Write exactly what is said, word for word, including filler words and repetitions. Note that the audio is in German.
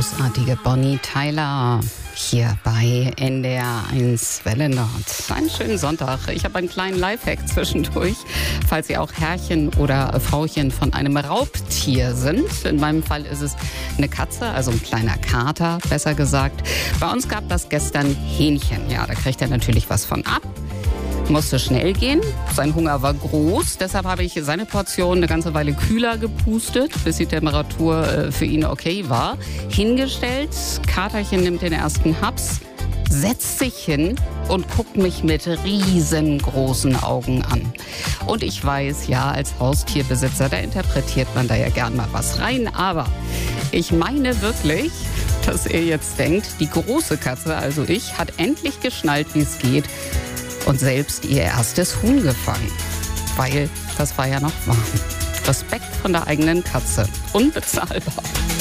großartige Bonnie Tyler hier bei N D R eins Welle Nord. Einen schönen Sonntag. Ich habe einen kleinen Lifehack zwischendurch, falls Sie auch Herrchen oder Frauchen von einem Raubtier sind. In meinem Fall ist es eine Katze, also ein kleiner Kater, besser gesagt. Bei uns gab das gestern Hähnchen. Ja, da kriegt er natürlich was von ab. Musste schnell gehen. Sein Hunger war groß. Deshalb habe ich seine Portion eine ganze Weile kühler gepustet, bis die Temperatur äh, für ihn okay war. Hingestellt. Katerchen nimmt den ersten Haps, setzt sich hin und guckt mich mit riesengroßen Augen an. Und ich weiß, ja, als Haustierbesitzer, da interpretiert man da ja gern mal was rein. Aber ich meine wirklich, dass er jetzt denkt, die große Katze, also ich, hat endlich geschnallt, wie es geht. Und selbst ihr erstes Huhn gefangen. Weil das war ja noch warm. Respekt von der eigenen Katze. Unbezahlbar.